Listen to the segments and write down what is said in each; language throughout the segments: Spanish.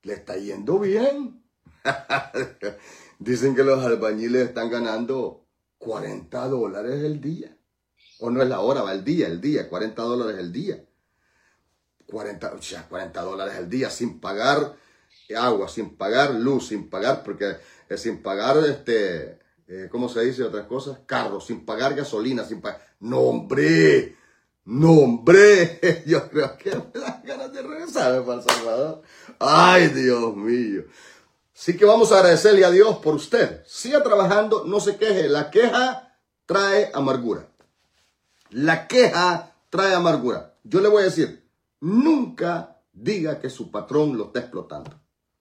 le está yendo bien. Dicen que los albañiles están ganando $40 el día. O no es la hora, va el día, $40 el día. $40 el día sin pagar agua, sin pagar luz, sin pagar, porque sin pagar, ¿cómo se dice otras cosas? Carros, sin pagar gasolina, sin pagar. No, hombre, yo creo que me dan ganas de regresarme para El Salvador. Ay, Dios mío. Así que vamos a agradecerle a Dios por usted. Siga trabajando, no se queje. La queja trae amargura. La queja trae amargura. Yo le voy a decir, nunca diga que su patrón lo está explotando.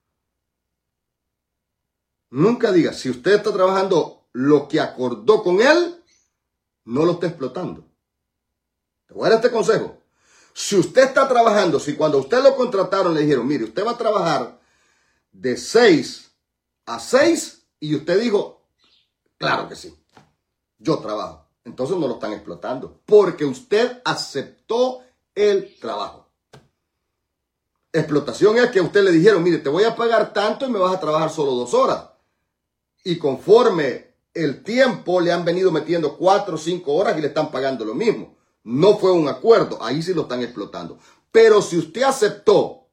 Nunca diga, si usted está trabajando lo que acordó con él, no lo está explotando. Te voy a dar este consejo. Si usted está trabajando, si cuando usted lo contrataron le dijeron, mire, usted va a trabajar de 6 a 6 y usted dijo, claro que sí, yo trabajo. Entonces no lo están explotando porque usted aceptó el trabajo. Explotación es que a usted le dijeron, mire, te voy a pagar tanto y me vas a trabajar solo 2 horas. Y conforme el tiempo le han venido metiendo 4 o 5 horas y le están pagando lo mismo. No fue un acuerdo, ahí sí lo están explotando. Pero si usted aceptó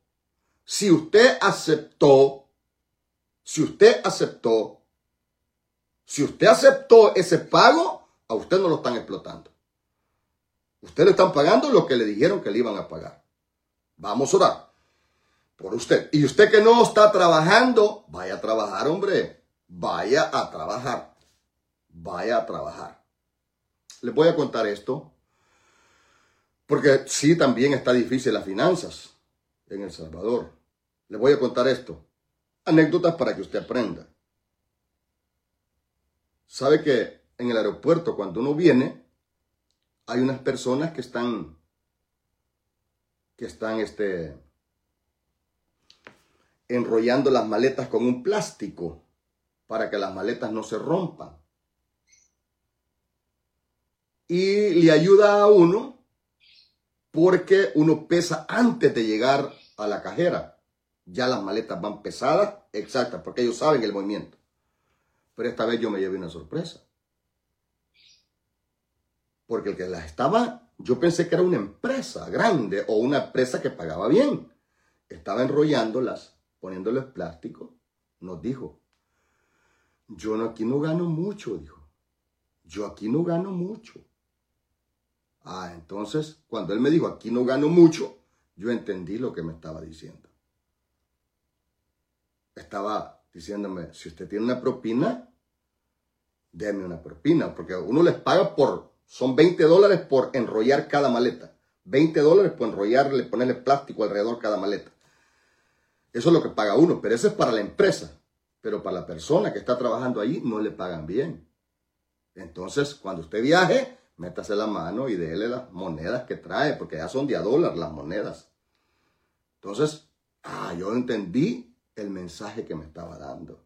ese pago, a usted no lo están explotando. Usted le están pagando lo que le dijeron que le iban a pagar. Vamos a orar por usted. Y usted que no está trabajando, vaya a trabajar, hombre. Vaya a trabajar. Vaya a trabajar. Les voy a contar esto. Porque sí, también está difícil las finanzas en El Salvador. Les voy a contar esto. Anécdotas para que usted aprenda. Sabe que en el aeropuerto, cuando uno viene, hay unas personas que están enrollando las maletas con un plástico para que las maletas no se rompan. Y le ayuda a uno porque uno pesa antes de llegar a la cajera. Ya las maletas van pesadas, exactas, porque ellos saben el movimiento. Pero esta vez yo me llevé una sorpresa. Porque el que las estaba, yo pensé que era una empresa grande o una empresa que pagaba bien. Estaba enrollándolas, poniéndoles plástico. Nos dijo, yo aquí no gano mucho, dijo. Yo aquí no gano mucho. Entonces, cuando él me dijo, aquí no gano mucho, yo entendí lo que me estaba diciendo. Estaba diciéndome, si usted tiene una propina, déme una propina, porque uno les paga son $20 por enrollar cada maleta. $20 por enrollarle, ponerle plástico alrededor cada maleta. Eso es lo que paga uno, pero eso es para la empresa. Pero para la persona que está trabajando ahí, no le pagan bien. Entonces, cuando usted viaje, métase la mano y déle las monedas que trae, porque ya son de $1 las monedas. Entonces, yo entendí el mensaje que me estaba dando.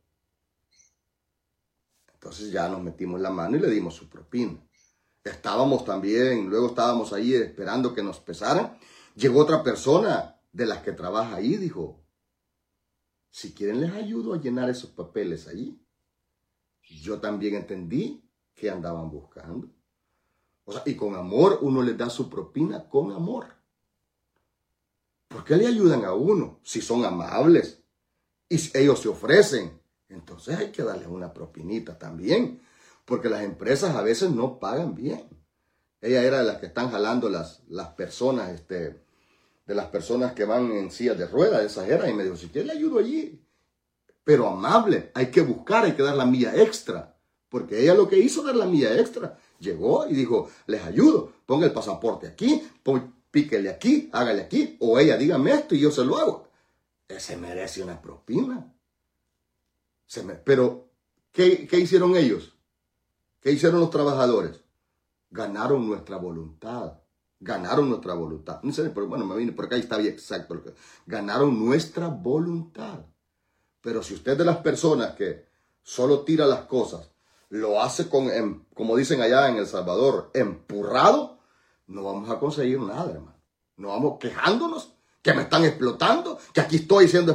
Entonces ya nos metimos la mano y le dimos su propina. Luego estábamos ahí esperando que nos pesaran. Llegó otra persona de las que trabaja ahí, dijo, si quieren les ayudo a llenar esos papeles ahí. Yo también entendí que andaban buscando. O sea, y con amor uno les da su propina con amor. ¿Por qué le ayudan a uno si son amables? Y si ellos se ofrecen, entonces hay que darles una propinita también. Porque las empresas a veces no pagan bien. Ella era de las que están jalando las personas, de las personas que van en sillas de ruedas, esas eran. Y me dijo, si quiere le ayudo allí. Pero amable, hay que buscar, hay que dar la milla extra. Porque ella lo que hizo dar la milla extra. Llegó y dijo, les ayudo, ponga el pasaporte aquí, píquele aquí, hágale aquí. O ella, dígame esto y yo se lo hago. Se merece una propina. Pero, ¿qué hicieron ellos? ¿Qué hicieron los trabajadores? Ganaron nuestra voluntad. Ganaron nuestra voluntad. No sé, pero bueno, me vine por acá y está bien exacto. Ganaron nuestra voluntad. Pero si usted es de las personas que solo tira las cosas, lo hace como dicen allá en El Salvador, empurrado, no vamos a conseguir nada, hermano. No vamos quejándonos que me están explotando, que aquí estoy siendo